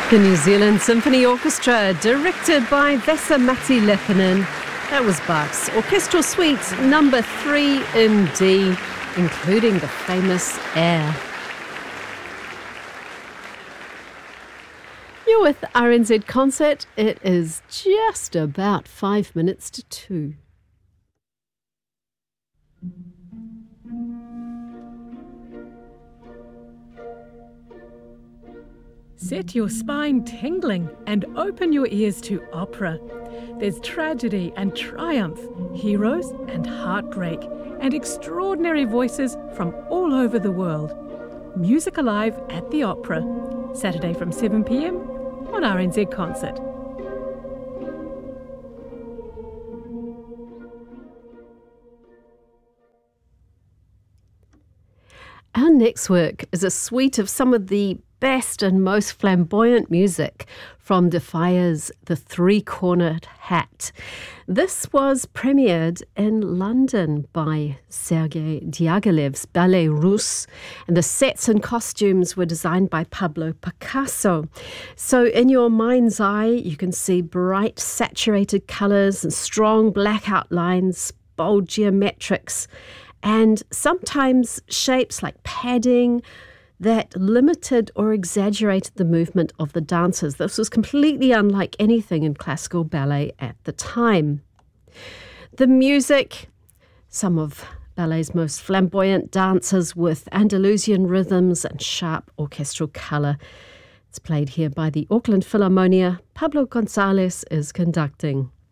The New Zealand Symphony Orchestra, directed by Vesa-Matti Leppänen. That was Bach's Orchestral Suite number 3 in D, including the famous air. You're with RNZ Concert. It is just about 5 minutes to 2. Set your spine tingling and open your ears to opera. There's tragedy and triumph, heroes and heartbreak, and extraordinary voices from all over the world. Music Alive at the Opera, Saturday from 7 p.m. on RNZ Concert. Our next work is a suite of some of the best and most flamboyant music from Defia's The Three-Cornered Hat. This was premiered in London by Sergei Diaghilev's Ballet Russe, and the sets and costumes were designed by Pablo Picasso. So in your mind's eye, you can see bright, saturated colours and strong black outlines, bold geometrics, and sometimes shapes like padding that limited or exaggerated the movement of the dancers. This was completely unlike anything in classical ballet at the time. The music, some of ballet's most flamboyant dancers with Andalusian rhythms and sharp orchestral colour. It's played here by the Auckland Philharmonia. Pablo Gonzalez is conducting.